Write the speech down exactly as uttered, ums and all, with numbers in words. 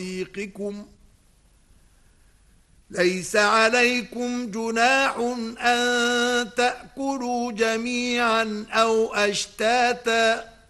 طريقكم ليس عليكم جناح أن تأكلوا جميعا أو أشتاتا